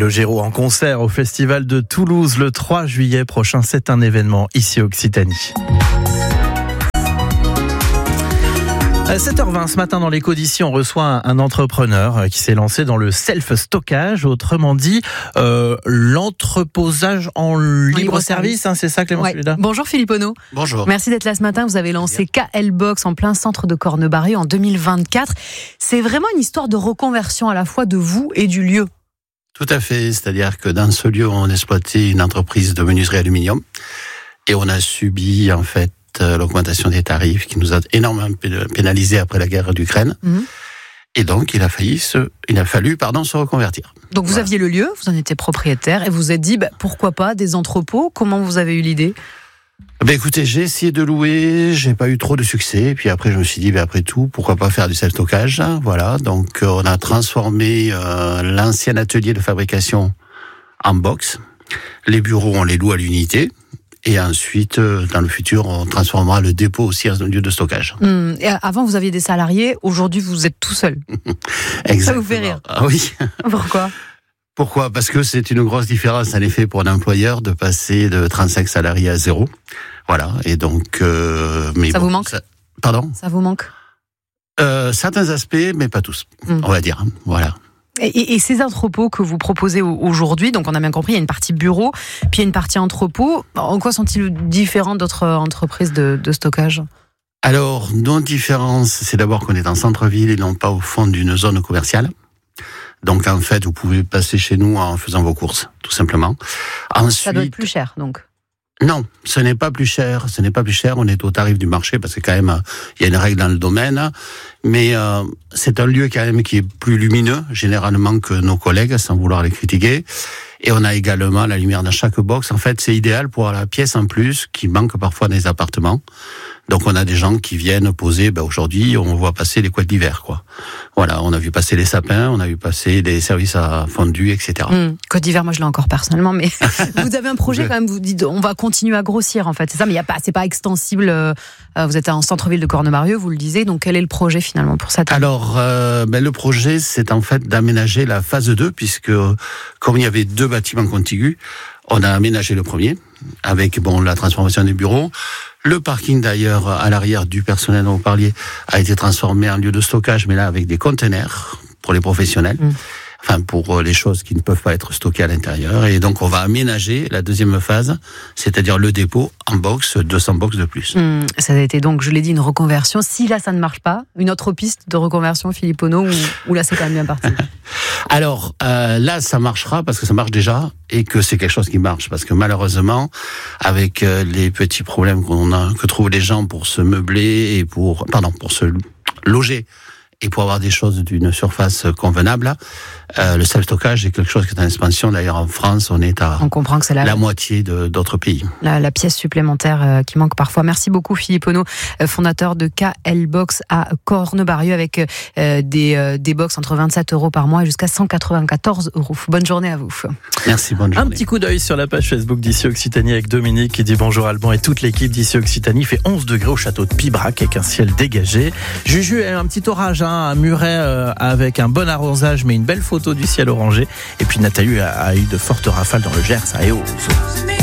Calogero en concert au Festival de Toulouse le 3 juillet prochain. C'est un événement ici Occitanie. À 7h20 ce matin dans l'Écho d'ici, on reçoit un entrepreneur qui s'est lancé dans le self-stockage, autrement dit l'entreposage en libre service. C'est ça, Clément Sulida ? Bonjour Philippe Onneau. Bonjour. Merci d'être là ce matin. Vous avez lancé KL Box en plein centre de Cornebarieux en 2024. C'est vraiment une histoire de reconversion à la fois de vous et du lieu. Tout à fait, c'est-à-dire que dans ce lieu, on exploitait une entreprise de menuiserie aluminium et on a subi en fait l'augmentation des tarifs qui nous a énormément pénalisé après la guerre d'Ukraine. Et donc, il a fallu se reconvertir. Donc, vous aviez le lieu, vous en étiez propriétaire et vous vous êtes dit, pourquoi pas des entrepôts ? Comment vous avez eu l'idée ? Écoutez, j'ai essayé de louer, j'ai pas eu trop de succès. Et puis après, je me suis dit, après tout, pourquoi pas faire du self-stockage ? Voilà. Donc, on a transformé l'ancien atelier de fabrication en box. Les bureaux, on les loue à l'unité. Et ensuite, dans le futur, on transformera le dépôt aussi en un lieu de stockage. Et avant, vous aviez des salariés. Aujourd'hui, vous êtes tout seul. Exactement. Ça vous fait rire ? Ah oui. Pourquoi ? Parce que c'est une grosse différence, en effet, pour un employeur de passer de 35 salariés à 0. Voilà. Et donc, ça vous manque ? Pardon ? Ça vous manque ? Certains aspects, mais pas tous. On va dire. Voilà. Et ces entrepôts que vous proposez aujourd'hui, donc on a bien compris, il y a une partie bureau, puis il y a une partie entrepôt. En quoi sont-ils différents d'autres entreprises de stockage ? Alors, nos différences, c'est d'abord qu'on est en centre-ville et non pas au fond d'une zone commerciale. Donc, en fait, vous pouvez passer chez nous en faisant vos courses, tout simplement. Ensuite, ça doit être plus cher, donc ? Non, ce n'est pas plus cher. On est au tarif du marché parce que quand même, il y a une règle dans le domaine. Mais c'est un lieu quand même qui est plus lumineux, généralement, que nos collègues, sans vouloir les critiquer. Et on a également la lumière dans chaque box. En fait, c'est idéal pour la pièce en plus qui manque parfois dans les appartements. Donc, on a des gens qui viennent poser, aujourd'hui, on voit passer les couettes d'hiver, quoi. Voilà, on a vu passer les sapins, on a vu passer des services à fondu, etc. Côte d'hiver, moi, je l'ai encore personnellement, mais vous avez un projet quand même, vous dites, on va continuer à grossir, en fait. C'est ça, mais c'est pas extensible. Vous êtes en centre-ville de Cornebarieux, vous le disiez, donc quel est le projet finalement pour cette année ? Alors, le projet, c'est en fait d'aménager la phase 2, puisque comme il y avait 2 bâtiments contigus, on a aménagé le premier, avec la transformation des bureaux. Le parking d'ailleurs à l'arrière du personnel dont vous parliez a été transformé en lieu de stockage, mais là avec des containers pour les professionnels. Enfin, pour les choses qui ne peuvent pas être stockées à l'intérieur. Et donc, on va aménager la deuxième phase, c'est-à-dire le dépôt en box, 200 box de plus. Ça a été donc, je l'ai dit, une reconversion. Si là, ça ne marche pas, une autre piste de reconversion, Philippe Onneau, ou là, c'est quand même bien parti ? Alors, là, ça marchera parce que ça marche déjà et que c'est quelque chose qui marche. Parce que malheureusement, avec les petits problèmes que trouvent les gens pour se meubler et pour se loger, et pour avoir des choses d'une surface convenable, le self-stockage est quelque chose qui est en expansion. D'ailleurs, en France, on comprend que c'est la moitié d'autres pays. La pièce supplémentaire qui manque parfois. Merci beaucoup, Philippe Onneau, fondateur de KL Box à Cornebarieux, avec des box entre 27 € par mois et jusqu'à 194 €. Bonne journée à vous. Merci, bonne journée. Un petit coup d'œil sur la page Facebook d'Ici Occitanie avec Dominique qui dit bonjour Alban et toute l'équipe d'Ici Occitanie. Il fait 11 degrés au château de Pibrac avec un ciel dégagé. Juju a un petit orage à Muret avec un bon arrosage mais une belle photo du ciel orangé. Et puis Nathalie a eu de fortes rafales dans le Gers à Eauze.